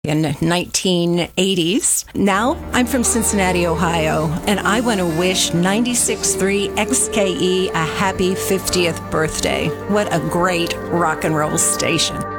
in 1980s. Now I'm from Cincinnati, Ohio, and I want to wish 96.3 XKE a happy 50th birthday. What a great rock and roll station.